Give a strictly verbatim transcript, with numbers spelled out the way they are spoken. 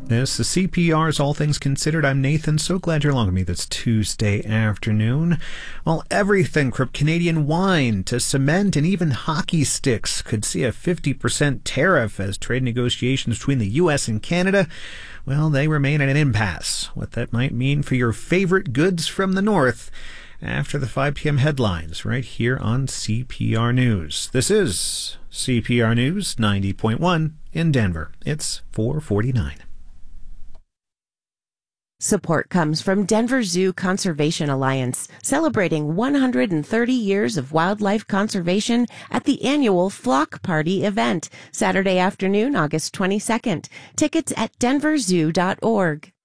This is C P R's All Things Considered. I'm Nathan. So glad you're along with me this Tuesday afternoon. Well, everything from Canadian wine to cement and even hockey sticks could see a fifty percent tariff as trade negotiations between the U S and Canada, well, they remain at an impasse. What that might mean for your favorite goods from the north after the five p.m. headlines right here on C P R News. This is C P R News ninety point one in Denver. It's four forty-nine. Support comes from Denver Zoo Conservation Alliance, celebrating one hundred thirty years of wildlife conservation at the annual Flock Party event, Saturday afternoon, August twenty-second. Tickets at denver zoo dot org.